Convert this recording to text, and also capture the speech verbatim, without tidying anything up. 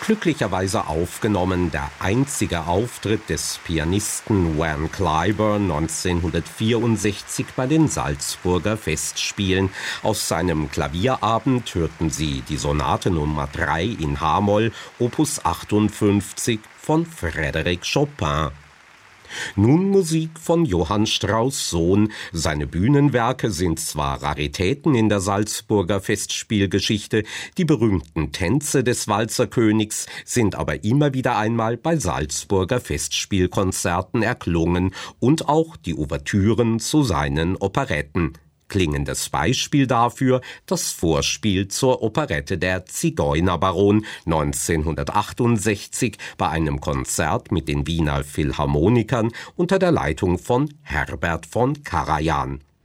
Glücklicherweise aufgenommen der einzige Auftritt des Pianisten Van Cliburn neunzehnhundertvierundsechzig bei den Salzburger Festspielen. Aus seinem Klavierabend hörten Sie die Sonate Nummer drei in H-Moll, Opus achtundfünfzig von Frédéric Chopin. Nun Musik von Johann Strauss Sohn. Seine Bühnenwerke sind zwar Raritäten in der Salzburger Festspielgeschichte, die berühmten Tänze des Walzerkönigs sind aber immer wieder einmal bei Salzburger Festspielkonzerten erklungen und auch die Ouvertüren zu seinen Operetten. Klingendes Beispiel dafür das Vorspiel zur Operette Der Zigeunerbaron neunzehnhundertachtundsechzig bei einem Konzert mit den Wiener Philharmonikern unter der Leitung von Herbert von Karajan.